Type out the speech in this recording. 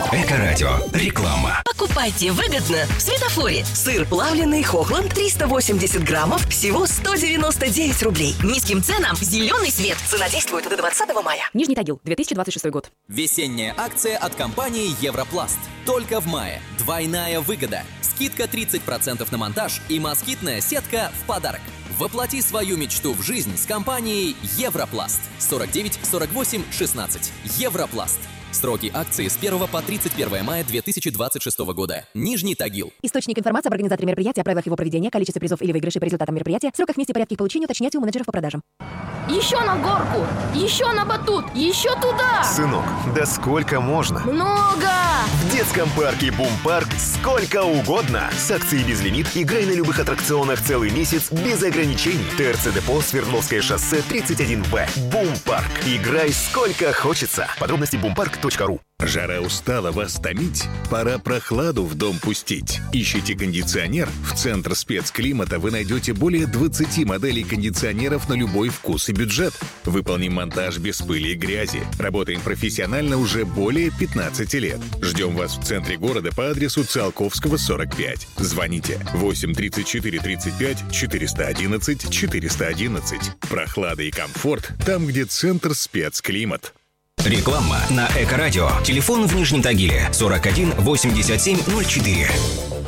Эко-радио. Реклама. Покупайте выгодно в Светофоре. Сыр плавленый Хохланд 380 граммов, всего 199 рублей. Низким ценам зеленый свет. Цена действует до 20 мая. Нижний Тагил, 2026 год. Весенняя акция от компании Европласт. Только в мае. Двойная выгода. Скидка 30% на монтаж и москитная сетка в подарок. Воплоти свою мечту в жизнь с компанией Европласт. 49 48 16. Европласт. Сроки акции с 1 по 31 мая 2026 года. Нижний Тагил. Источник информации об организаторе мероприятия, о правилах его проведения, количестве призов или выигрышей по результатам мероприятия, сроках, месте и порядке их получения уточняйте у менеджеров по продажам. Еще на горку! Еще на батут! Еще туда! Сынок, да сколько можно? Много! В детском парке Бум-парк сколько угодно. С акцией безлимит играй на любых аттракционах целый месяц без ограничений. ТРЦ Депо, Свердловское шоссе, 31Б. Бум-парк. Играй сколько хочется. Подробности bumpark.ru. Жара устала вас томить? Пора прохладу в дом пустить. Ищите кондиционер? В Центр спецклимата вы найдете более 20 моделей кондиционеров на любой вкус и бюджет. Выполним монтаж без пыли и грязи. Работаем профессионально уже более 15 лет. Ждем вас в центре города по адресу Циолковского, 45. Звоните 8 34 35 411 411. Прохлада и комфорт там, где Центр спецклимат. Реклама на Эко-радио. Телефон в Нижнем Тагиле 41 87 04.